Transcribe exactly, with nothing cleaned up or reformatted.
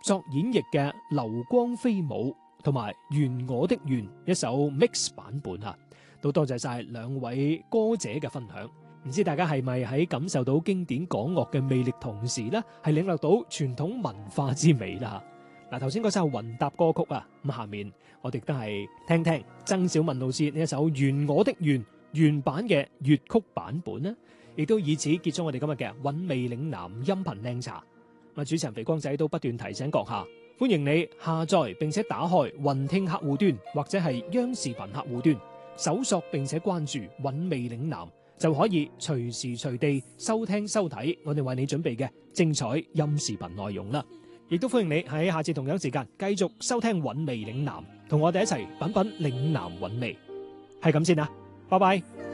作演繹嘅《流光飛舞》同埋《願我的願》一首 mix 版本啊，都多謝晒兩位歌者嘅分享。唔知大家係咪喺感受到經典港樂嘅魅力同時呢，係領略到傳統文化之美啦？嗱，頭先嗰首混搭歌曲啊，咁下面我哋都係聽聽曾小文老師呢一首《願我的願》原版嘅粵曲版本呢，亦都以此結束我哋今日嘅韻味嶺南音頻靚茶。咁主持人肥光仔都不斷提醒閣下，歡迎你下載並且打開雲聽客戶端或者係央視頻客戶端，搜索並且關注韻味嶺南，就可以隨時隨地收聽收睇我哋為你準備嘅精彩音視頻內容啦。亦都歡迎你喺下次同樣時間繼續收聽韻味嶺南，同我哋一齊品品嶺南韻味。係咁先啦，拜拜。